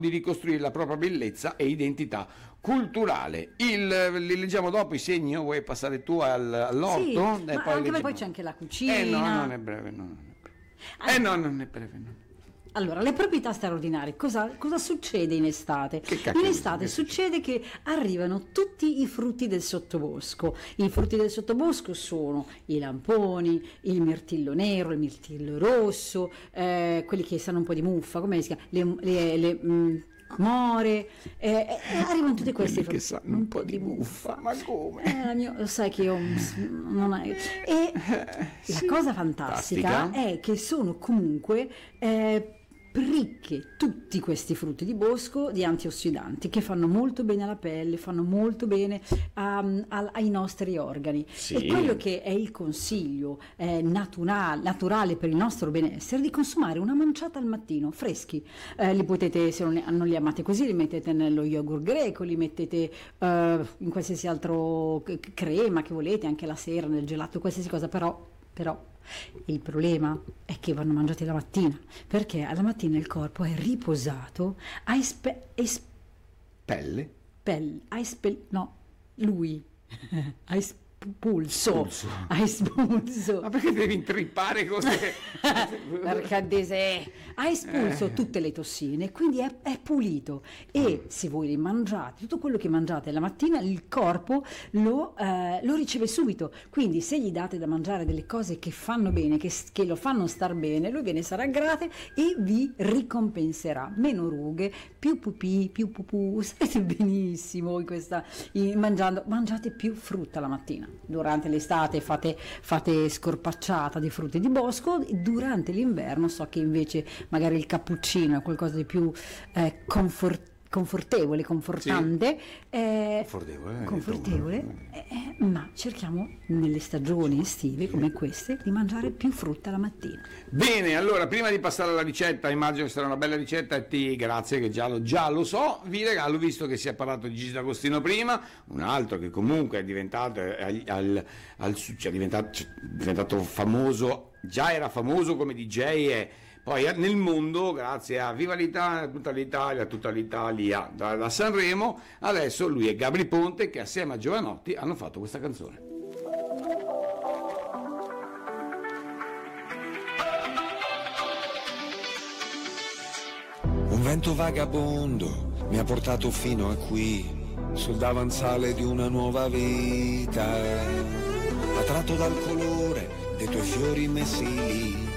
di ricostruire la propria bellezza e identità culturale. Li leggiamo dopo i segni, o vuoi passare tu all'orto? Sì, ma anche poi c'è anche la cucina. No, non è breve, no, non è breve. Non è breve, no. Allora, le proprietà straordinarie, cosa succede in estate? In estate succede che arrivano tutti i frutti del sottobosco. I frutti del sottobosco sono i lamponi, il mirtillo nero, il mirtillo rosso, quelli che sanno un po' di muffa, come si chiama? Le more, arrivano tutti questi che sanno un po' di muffa, ma come? Lo sai che io non è. E la cosa fantastica è che sono comunque ricche tutti questi frutti di bosco di antiossidanti che fanno molto bene alla pelle, fanno molto bene ai nostri organi. Sì. E quello che è il consiglio naturale per il nostro benessere, di consumare una manciata al mattino, freschi. Li potete, se non li amate così, li mettete nello yogurt greco, li mettete in qualsiasi altro crema che volete, anche la sera nel gelato, qualsiasi cosa, però il problema è che vanno mangiati la mattina, perché alla mattina il corpo è riposato, ha espulso. Ma perché devi intrippare cose? Perché ha espulso tutte le tossine, quindi è pulito, e se voi li mangiate, tutto quello che mangiate la mattina, il corpo lo riceve subito. Quindi se gli date da mangiare delle cose che fanno bene, che lo fanno star bene, lui ve ne sarà grato e vi ricompenserà. Meno rughe, più pupì, più pupù, sarete benissimo mangiate più frutta la mattina. Durante l'estate fate scorpacciata di frutti di bosco, durante l'inverno so che invece magari il cappuccino è qualcosa di più confortevole, confortante, ma cerchiamo nelle stagioni estive come queste di mangiare più frutta la mattina. Bene, allora prima di passare alla ricetta, immagino che sarà una bella ricetta, e grazie che già lo so, vi regalo, visto che si è parlato di Gigi D'Agostino prima, un altro che comunque è diventato diventato famoso, già era famoso come DJ e poi nel mondo, grazie a Viva l'Italia, tutta l'Italia da Sanremo, adesso lui e Gabri Ponte, che assieme a Giovanotti hanno fatto questa canzone. Un vento vagabondo mi ha portato fino a qui, sul davanzale di una nuova vita, attratto dal colore dei tuoi fiori messi lì.